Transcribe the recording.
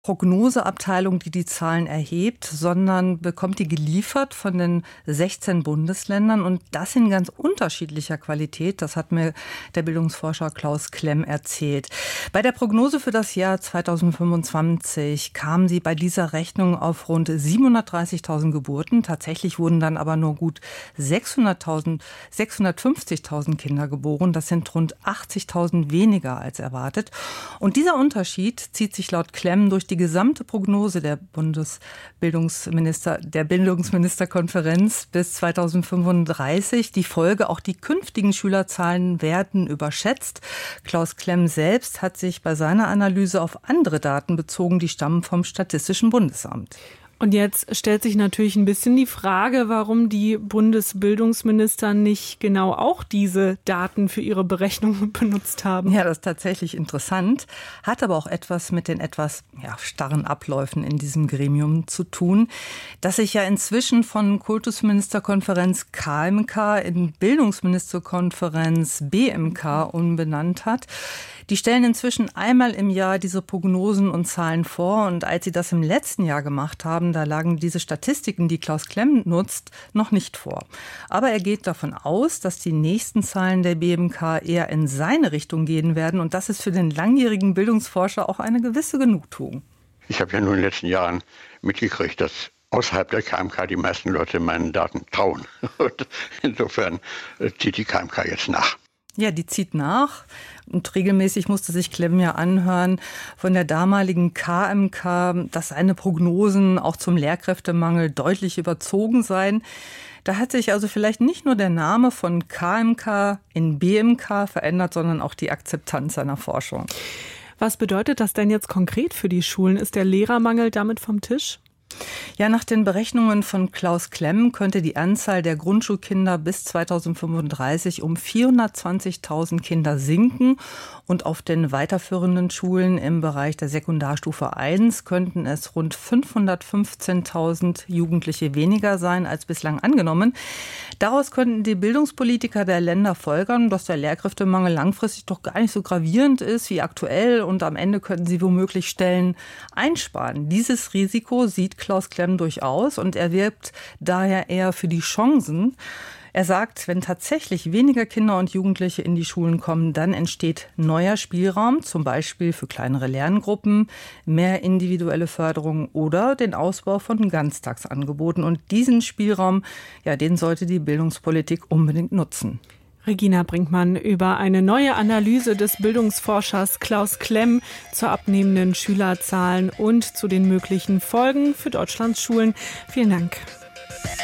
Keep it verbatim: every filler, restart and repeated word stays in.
Prognoseabteilung, die die Zahlen erhebt, sondern bekommt die geliefert von den sechzehn Bundesländern und das in ganz unterschiedlicher Qualität. Das hat mir der Bildungsforscher Klaus Klemm erzählt. Bei der Prognose für das Jahr zweitausendfünfundzwanzig kamen sie bei dieser Rechnung auf rund siebenhundertdreißigtausend Geburten. Tatsächlich wurden dann aber nur gut sechshunderttausend, sechshundertfünfzigtausend Kinder geboren. Das sind rund achtzigtausend weniger als erwartet. Und dieser Unterschied zieht sich laut Klemm durch die gesamte Prognose der Bundesbildungsminister, der Bildungsministerkonferenz bis zweitausendfünfunddreißig. Die Folge, auch die künftigen Schülerzahlen werden überschätzt. Klaus Klemm selbst hat sich bei seiner Analyse auf andere Daten bezogen, die stammen vom Statistischen Bundesamt. Und jetzt stellt sich natürlich ein bisschen die Frage, warum die Bundesbildungsminister nicht genau auch diese Daten für ihre Berechnungen benutzt haben. Ja, das ist tatsächlich interessant, hat aber auch etwas mit den etwas ja, starren Abläufen in diesem Gremium zu tun, das sich ja inzwischen von Kultusministerkonferenz K M K in Bildungsministerkonferenz B M K umbenannt hat. Die stellen inzwischen einmal im Jahr diese Prognosen und Zahlen vor. Und als sie das im letzten Jahr gemacht haben, da lagen diese Statistiken, die Klaus Klemm nutzt, noch nicht vor. Aber er geht davon aus, dass die nächsten Zahlen der B M K eher in seine Richtung gehen werden. Und das ist für den langjährigen Bildungsforscher auch eine gewisse Genugtuung. Ich habe ja nur in den letzten Jahren mitgekriegt, dass außerhalb der K M K die meisten Leute meinen Daten trauen. Und insofern zieht die K M K jetzt nach. Ja, die zieht nach. Und regelmäßig musste sich Klemm ja anhören von der damaligen K M K, dass seine Prognosen auch zum Lehrkräftemangel deutlich überzogen seien. Da hat sich also vielleicht nicht nur der Name von K M K in B M K verändert, sondern auch die Akzeptanz seiner Forschung. Was bedeutet das denn jetzt konkret für die Schulen? Ist der Lehrermangel damit vom Tisch? Ja, nach den Berechnungen von Klaus Klemm könnte die Anzahl der Grundschulkinder bis zweitausendfünfunddreißig um vierhundertzwanzigtausend Kinder sinken. Und auf den weiterführenden Schulen im Bereich der Sekundarstufe eins könnten es rund fünfhundertfünfzehntausend Jugendliche weniger sein als bislang angenommen. Daraus könnten die Bildungspolitiker der Länder folgern, dass der Lehrkräftemangel langfristig doch gar nicht so gravierend ist wie aktuell. Und am Ende könnten sie womöglich Stellen einsparen. Dieses Risiko sieht Klaus Klemm durchaus und er wirbt daher eher für die Chancen. Er sagt, wenn tatsächlich weniger Kinder und Jugendliche in die Schulen kommen, dann entsteht neuer Spielraum, zum Beispiel für kleinere Lerngruppen, mehr individuelle Förderung oder den Ausbau von Ganztagsangeboten. Und diesen Spielraum, ja, den sollte die Bildungspolitik unbedingt nutzen. Regina Brinkmann über eine neue Analyse des Bildungsforschers Klaus Klemm zu abnehmenden Schülerzahlen und zu den möglichen Folgen für Deutschlands Schulen. Vielen Dank.